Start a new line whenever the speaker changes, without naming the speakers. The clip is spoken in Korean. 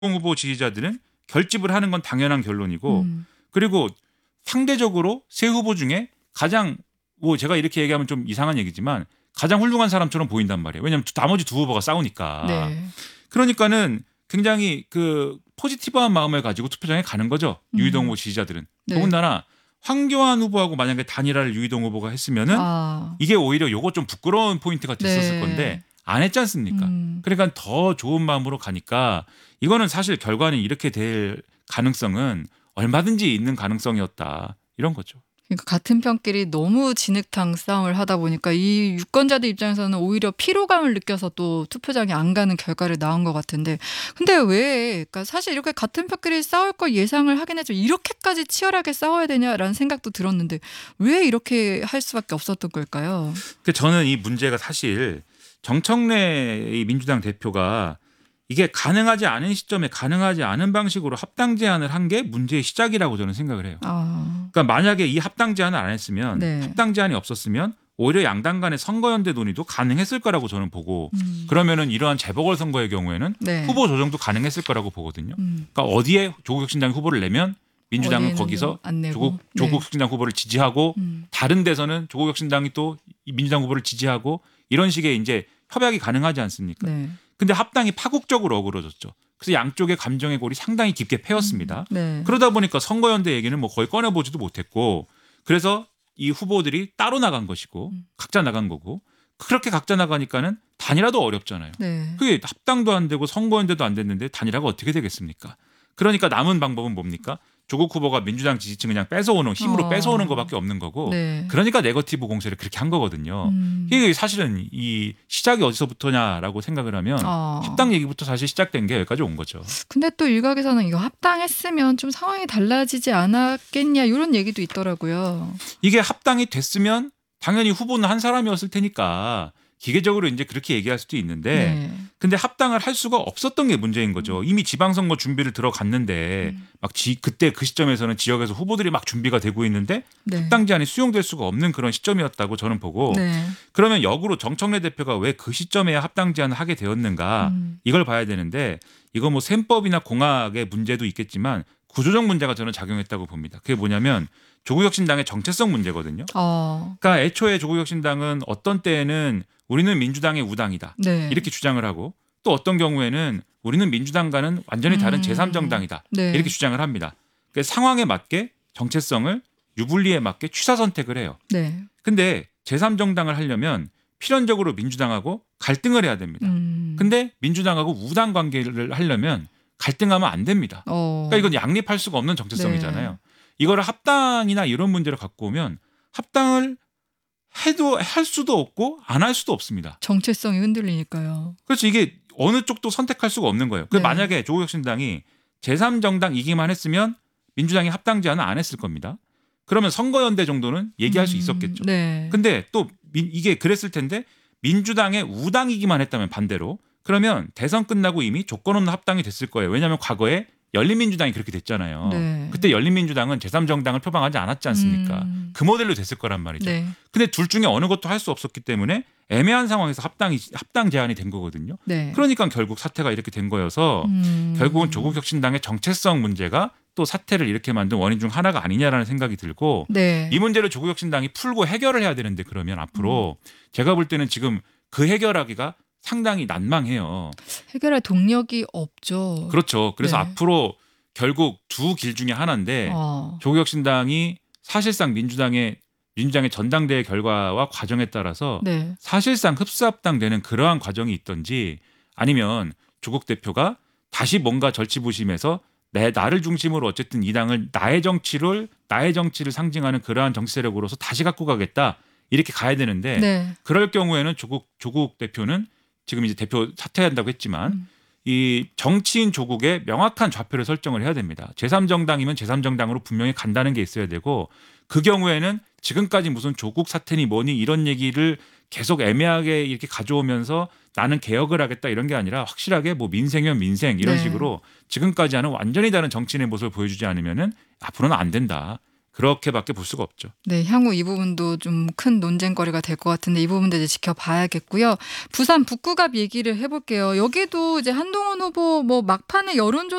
후보 지지자들은 결집을 하는 건 당연한 결론이고
음.
그리고 상대적으로 세 후보 중에 가장 뭐 제가 이렇게 얘기하면 좀 이상한 얘기지만 가장 훌륭한 사람처럼 보인단 말이에요. 왜냐하면 나머지 두 후보가 싸우니까.
네.
그러니까는 굉장히 그 포지티브한 마음을 가지고 투표장에 가는 거죠. 유이동 후보 지지자들은.
네.
더군다나 황교안 후보하고 만약에 단일화를 유이동 후보가 했으면은 이게 오히려 요거 좀 부끄러운 포인트가 됐었을
네.
건데 안 했지 않습니까? 그러니까 더 좋은 마음으로 가니까 이거는 사실 결과는 이렇게 될 가능성은 얼마든지 있는 가능성이었다. 이런 거죠.
그러니까 같은 편끼리 너무 진흙탕 싸움을 하다 보니까 이 유권자들 입장에서는 오히려 피로감을 느껴서 또 투표장에 안 가는 결과를 나온 것 같은데 근데 왜 그러니까 사실 이렇게 같은 편끼리 싸울 걸 예상을 하긴 했죠. 이렇게까지 치열하게 싸워야 되냐라는 생각도 들었는데 왜 이렇게 할 수밖에 없었던 걸까요?
저는 이 문제가 사실 정청래 민주당 대표가 이게 가능하지 않은 시점에 가능하지 않은 방식으로 합당 제안을 한 게 문제의 시작이라고 저는 생각을 해요. 그러니까 만약에 이 합당 제안을 안 했으면
네.
합당 제안이 없었으면 오히려 양당 간의 선거연대 논의도 가능했을 거라고 저는 보고 그러면은 이러한 재보궐선거의 경우에는
네.
후보 조정도 가능했을 거라고 보거든요. 그러니까 어디에 조국혁신당이 후보를 내면 민주당은 거기서
안 내고.
조국혁신당 후보를 지지하고 다른 데서는 조국혁신당이 또 민주당 후보를 지지하고 이런 식의 이제 협약이 가능하지 않습니까?
네.
근데 합당이 파국적으로 어그러졌죠. 그래서 양쪽의 감정의 골이 상당히 깊게 패였습니다.
네.
그러다 보니까 선거연대 얘기는 뭐 거의 꺼내보지도 못했고 그래서 이 후보들이 따로 나간 것이고 각자 나간 거고 그렇게 각자 나가니까는 단일화도 어렵잖아요.
네.
그게 합당도 안 되고 선거연대도 안 됐는데 단일화가 어떻게 되겠습니까? 그러니까 남은 방법은 뭡니까? 조국 후보가 민주당 지지층 그냥 뺏어오는 힘으로 뺏어오는 것밖에 없는 거고
네.
그러니까 네거티브 공세를 그렇게 한 거거든요. 이게 사실은 이 시작이 어디서부터냐라고 생각을 하면 합당 얘기부터 사실 시작된 게 여기까지 온 거죠.
근데 또 일각에서는 이거 합당했으면 좀 상황이 달라지지 않았겠냐 이런 얘기도 있더라고요.
이게 합당이 됐으면 당연히 후보는 한 사람이었을 테니까 기계적으로 이제 그렇게 얘기할 수도 있는데
네.
근데 합당을 할 수가 없었던 게 문제인 거죠. 이미 지방선거 준비를 들어갔는데 막 그때 그 시점에서는 지역에서 후보들이 막 준비가 되고 있는데
네.
합당 제안이 수용될 수가 없는 그런 시점이었다고 저는 보고
네.
그러면 역으로 정청래 대표가 왜 그 시점에야 합당 제안을 하게 되었는가 이걸 봐야 되는데 이거 뭐 셈법이나 공학의 문제도 있겠지만 구조적 문제가 저는 작용했다고 봅니다. 그게 뭐냐면 조국혁신당의 정체성 문제거든요. 그러니까 애초에 조국혁신당은 어떤 때에는 우리는 민주당의 우당이다.
네.
이렇게 주장을 하고 또 어떤 경우에는 우리는 민주당과는 완전히 다른 제3정당이다.
네.
이렇게 주장을 합니다. 그러니까 상황에 맞게 정체성을 유불리에 맞게 취사 선택을 해요.
네.
근데 제3정당을 하려면 필연적으로 민주당하고 갈등을 해야 됩니다. 근데 민주당하고 우당 관계를 하려면 갈등하면 안 됩니다. 그러니까 이건 양립할 수가 없는 정체성이잖아요.
네.
이거를 합당이나 이런 문제를 갖고 오면 합당을 해도 할 수도 없고 안 할 수도 없습니다.
정체성이 흔들리니까요.
그래서 이게 어느 쪽도 선택할 수가 없는 거예요.
네.
만약에 조국혁신당이 제3정당이기만 했으면 민주당이 합당 제안을 안 했을 겁니다. 그러면 선거연대 정도는 얘기할 수 있었겠죠.
네.
근데 또 이게 그랬을 텐데 민주당의 우당이기만 했다면 반대로 그러면 대선 끝나고 이미 조건 없는 합당이 됐을 거예요. 왜냐하면 과거에 열린민주당이 그렇게 됐잖아요.
네.
그때 열린민주당은 제3정당을 표방하지 않았지 않습니까? 그 모델로 됐을 거란 말이죠.
네.
근데 둘 중에 어느 것도 할 수 없었기 때문에 애매한 상황에서 합당 제안이 된 거거든요.
네.
그러니까 결국 사태가 이렇게 된 거여서 결국은 조국혁신당의 정체성 문제가 또 사태를 이렇게 만든 원인 중 하나가 아니냐라는 생각이 들고
네.
이 문제를 조국혁신당이 풀고 해결을 해야 되는데 그러면 앞으로 제가 볼 때는 지금 그 해결하기가 상당히 난망해요.
해결할 동력이 없죠.
그렇죠. 그래서
네.
앞으로 결국 두 길 중에 하나인데 조국혁신당이 사실상 민주당의 전당대회 결과와 과정에 따라서
네.
사실상 흡수합당되는 그러한 과정이 있든지 아니면 조국 대표가 다시 뭔가 절치부심해서 나를 중심으로 어쨌든 이 당을 나의 정치를 상징하는 그러한 정치 세력으로서 다시 갖고 가겠다 이렇게 가야 되는데
네.
그럴 경우에는 조국 대표는 지금 이제 대표 사퇴한다고 했지만 이 정치인 조국의 명확한 좌표를 설정을 해야 됩니다. 제3정당이면 제3정당으로 분명히 간다는 게 있어야 되고 그 경우에는 지금까지 무슨 조국 사태니 뭐니 이런 얘기를 계속 애매하게 이렇게 가져오면서 나는 개혁을 하겠다 이런 게 아니라 확실하게 뭐 민생이면 민생 이런
네.
식으로 지금까지 하는 완전히 다른 정치인의 모습을 보여주지 않으면은 앞으로는 안 된다. 그렇게밖에 볼 수가 없죠.
네, 향후 이 부분도 좀 큰 논쟁거리가 될 것 같은데 이 부분도 이제 지켜봐야겠고요. 부산 북구갑 얘기를 해볼게요. 여기도 이제 한동훈 후보 뭐 막판에 여론조사